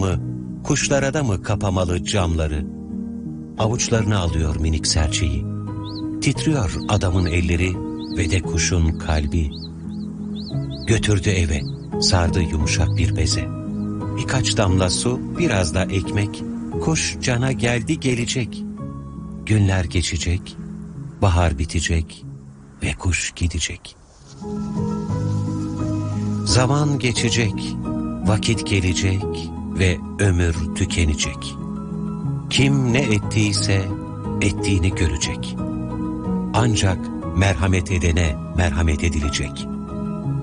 mı, kuşlara da mı kapamalı camları? Avuçlarına alıyor minik serçeyi. Titriyor adamın elleri ve de kuşun kalbi. Götürdü eve, sardı yumuşak bir beze. Birkaç damla su, biraz da ekmek. Kuş cana geldi gelecek. Günler geçecek, bahar bitecek ve kuş gidecek. Zaman geçecek, vakit gelecek ve ömür tükenecek. Kim ne ettiyse ettiğini görecek. Ancak merhamet edene merhamet edilecek.